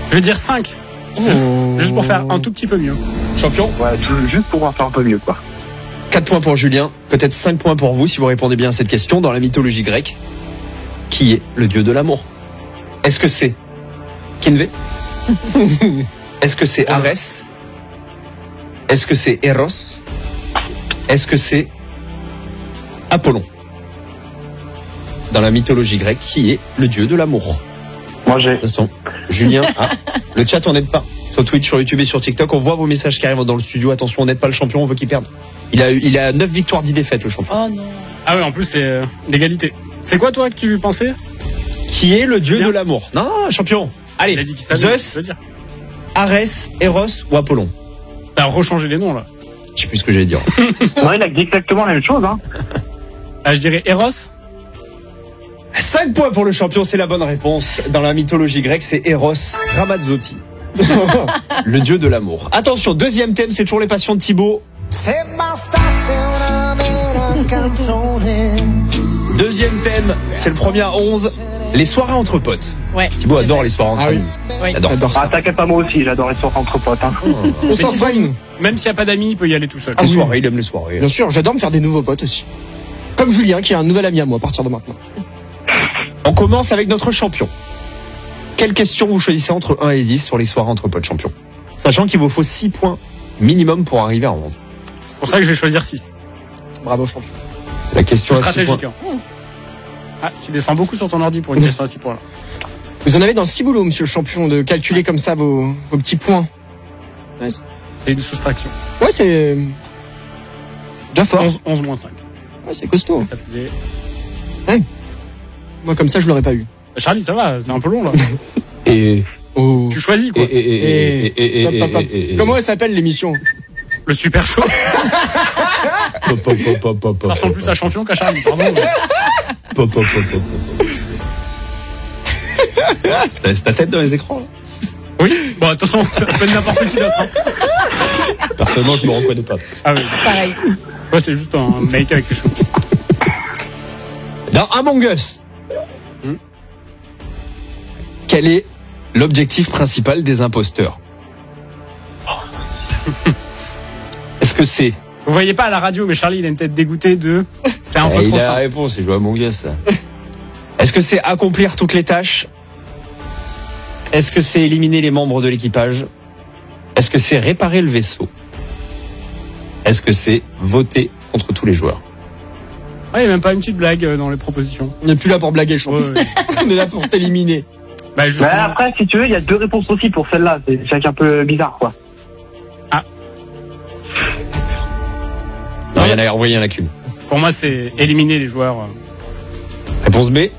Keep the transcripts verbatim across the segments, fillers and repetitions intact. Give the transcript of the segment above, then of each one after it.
Je vais dire cinq. Oh. Juste pour faire un tout petit peu mieux. Champion. Ouais, tout- juste pour en faire un peu mieux, quoi. quatre points pour Julien, peut-être cinq points pour vous si vous répondez bien à cette question. Dans la mythologie grecque, qui est le dieu de l'amour? Est-ce que c'est Kinvé? Est-ce que c'est Arès? Est-ce que c'est Eros? Est-ce que c'est Apollon? Dans la mythologie grecque, qui est le dieu de l'amour? Moi, j'ai. Attention, Julien, ah, le chat, on n'aide pas. Sur Twitch, sur YouTube et sur TikTok, on voit vos messages qui arrivent dans le studio. Attention, on n'aide pas le champion, on veut qu'il perde. Il a, il a neuf victoires, dix défaites, le champion. Oh non. Ah ouais, en plus, c'est euh, l'égalité. C'est quoi, toi, que tu pensais? Qui est le dieu Bien. de l'amour? Non, non, champion. Allez, Il a dit qu'il savait. Zeus, je veux dire. Arès, Eros ou Apollon? T'as rechangé les noms, là. Je sais plus ce que j'allais dire. Non, il a dit exactement la même chose, hein. Ah, je dirais Eros. cinq points pour le champion, c'est la bonne réponse. Dans la mythologie grecque, c'est Eros Ramazzotti. Le dieu de l'amour. Attention, deuxième thème, c'est toujours les passions de Thibaut. Deuxième thème, c'est le premier à onze, les soirées entre potes. Ouais. Thibaut adore les soirées entre Ah oui. amis. Oui. Il adore ça. Ah, t'inquiète pas, moi aussi, j'adore les soirées entre potes, hein. On s'en Thibaut, fout. Même s'il n'y a pas d'amis, il peut y aller tout seul. Ah Les oui. soirées, il aime les soirées. Bien sûr, j'adore me faire des nouveaux potes aussi. Comme Julien, qui est un nouvel ami à moi à partir de maintenant. On commence avec notre champion. Quelle question vous choisissez entre un et dix sur les soirées entre potes champion? Sachant qu'il vous faut six points minimum pour arriver à onze. C'est pour ça que je vais choisir six. Bravo, champion. La question C'est à six stratégique. points. Hein. Ah, tu descends beaucoup sur ton ordi pour une question à six points. Là. Vous en avez dans le ciboulot, monsieur le champion, de calculer comme ça vos, vos petits points. Ouais, c'est- C'est une soustraction. ouais, c'est déjà fort. onze, onze moins cinq. Ouais, c'est costaud. Ça faisait... Moi, comme ça, je l'aurais pas eu. Charlie, ça va, c'est un peu long là. Et, Oh. Tu choisis et, quoi. et, et, et, et, et, Hop, hop, hop. et, et, et, Comment elle s'appelle l'émission? Le super show. Pop, pop, pop, pop, pop, Ça ressemble pop, plus à champion qu'à Charlie, pardon. mais- pop, pop, pop, pop, pop. C'est ta- c'est ta tête dans les écrans, là. Oui. Bon, attention, ça peut être n'importe qui d'autre. Hein. Personnellement, je me reconnais pas. Ah oui. Pareil. Ouais, c'est juste un mec avec les cheveux. Dans Among Us, Hmm. quel est l'objectif principal des imposteurs? Est-ce que c'est... Vous voyez pas à la radio, mais Charlie, il a une tête dégoûtée de. C'est un peu Eh, trop il a la simple. réponse, c'est jouer à Among Us, ça. Est-ce que c'est accomplir toutes les tâches? Est-ce que c'est éliminer les membres de l'équipage? Est-ce que c'est réparer le vaisseau? Est-ce que c'est voter contre tous les joueurs? Ouais, il n'y a même pas une petite blague euh, dans les propositions. On n'est plus là pour blaguer, le champion. Ouais, ouais. On est là pour t'éliminer. Bah, Mais justement. après, si tu veux, il y a deux réponses aussi pour celle-là. C'est c'est un peu bizarre, quoi. Non, il y en a, envoyé, il y en a qu'une. Pour moi, c'est éliminer les joueurs. euh. Réponse B,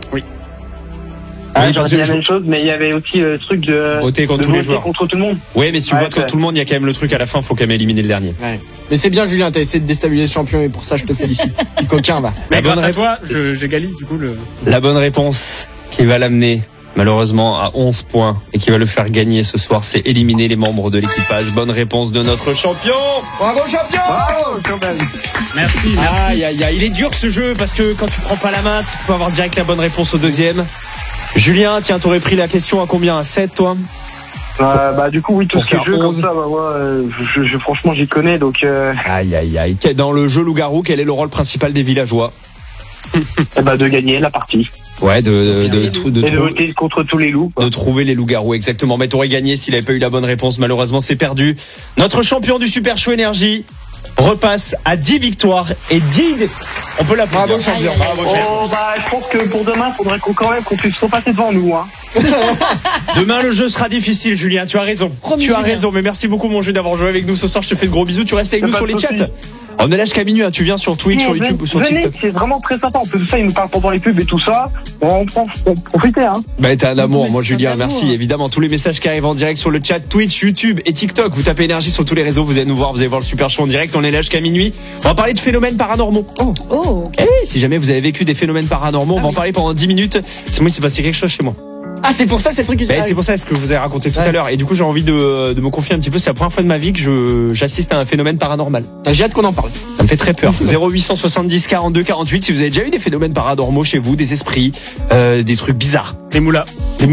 Ah, Oui, j'aurais parce dit que la je- même chose, mais il y avait aussi le truc de, voter contre de tous les voter joueurs. contre tout le monde. Oui, mais si tu Ouais, votes contre ouais. tout le monde, il y a quand même le truc à la fin, il faut quand même éliminer le dernier. Mais c'est bien, Julien, t'as essayé de déstabiliser le champion et pour ça, je te félicite. Petit coquin, va. Mais La bonne grâce à réponse. toi, je- j'égalise du coup le. La bonne réponse qui va l'amener malheureusement à onze points et qui va le faire gagner ce soir, c'est éliminer les membres de l'équipage. Bonne réponse de notre champion. Bravo, champion! Oh, quand même. Merci, merci. Aïe aïe aïe, il est dur ce jeu parce que quand tu prends pas la main, tu peux avoir direct la bonne réponse au deuxième. Julien, tiens, t'aurais pris la question à combien? À sept, toi? Euh, bah, du coup, oui, tout Pour ce qui est faire jeu comme onze. ça, bah, ouais, euh, je, je- franchement, j'y connais, donc, euh, Aïe aïe aïe. Dans le jeu Loup-Garou, quel est le rôle principal des villageois? eh bah, de gagner la partie. Ouais, de, de, de, Et de, de Et de trou- voter contre tous les loups, quoi. de trouver les loups-garous, exactement. Mais t'aurais gagné s'il avait pas eu la bonne réponse. Malheureusement, c'est perdu. Notre champion du Super Show Énergie repasse à dix victoires et dix défaites. On peut l'applaudir. Bravo, champion. Bravo, chef. Oh, bah, je pense que pour demain, faudrait qu'on, quand même qu'on puisse repasser devant nous, hein. Demain, le jeu sera difficile, Julien. Tu as raison. Promis, tu as Julien. raison. Mais merci beaucoup, mon jeu, d'avoir joué avec nous ce soir. Je te fais de gros bisous. Tu restes avec Y a nous pas sur de les souci. chats. On est là jusqu'à minuit. hein. Tu viens sur Twitch, sur Eh, YouTube ou sur venez, TikTok. c'est vraiment très sympa. En plus de ça, ils nous parlent pendant les pubs et tout ça. On prend, on profitez, hein. Bah, t'es un amour, mais moi, c'est Julien. un amour. Merci. Évidemment, tous les messages qui arrivent en direct sur le chat, Twitch, YouTube et TikTok. Vous tapez énergie sur tous les réseaux. Vous allez nous voir. Vous allez voir le Super Show en direct. On est là jusqu'à minuit. On va parler de phénomènes paranormaux. Oh. Oh, ok. Eh oui, si jamais vous avez vécu des phénomènes paranormaux, on va en parler pendant dix minutes. C'est moi, il s'est passé quelque chose chez moi. Ah, c'est pour ça, c'est le truc qui Bah, c'est pour ça ce que je vous ai raconté tout Ouais. à l'heure. Et du coup, j'ai envie de, de me confier un petit peu. C'est la première fois de ma vie que je, j'assiste à un phénomène paranormal. J'ai hâte qu'on en parle. Ça me fait très peur. zéro huit cent soixante-dix quarante-deux quarante-huit. Si vous avez déjà eu des phénomènes paranormaux chez vous, des esprits, euh, des trucs bizarres. Les moulas.